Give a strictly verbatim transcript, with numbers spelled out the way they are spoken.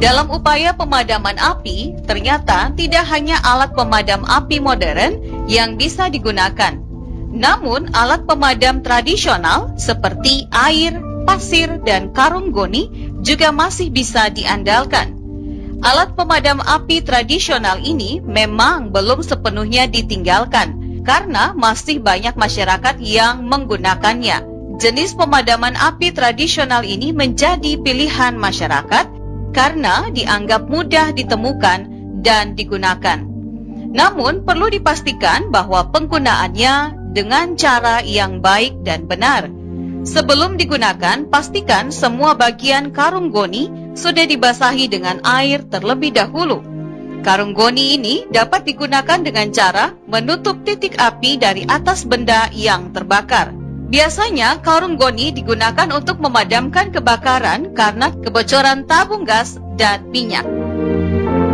Dalam upaya pemadaman api, ternyata tidak hanya alat pemadam api modern yang bisa digunakan. Namun, alat pemadam tradisional seperti air, pasir, dan karung goni juga masih bisa diandalkan. Alat pemadam api tradisional ini memang belum sepenuhnya ditinggalkan karena masih banyak masyarakat yang menggunakannya. Jenis pemadaman api tradisional ini menjadi pilihan masyarakat karena dianggap mudah ditemukan dan digunakan. Namun, perlu dipastikan bahwa penggunaannya dengan cara yang baik dan benar. Sebelum digunakan, pastikan semua bagian karung goni sudah dibasahi dengan air terlebih dahulu. Karung goni ini dapat digunakan dengan cara menutup titik api dari atas benda yang terbakar. Biasanya, karung goni digunakan untuk memadamkan kebakaran karena kebocoran tabung gas dan minyak.